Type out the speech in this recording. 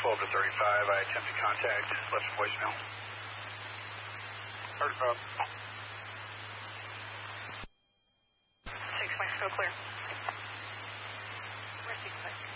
12 to 35, I attempted contact, left voicemail. 35. 6 Mike, still clear. Where's 6 Mike?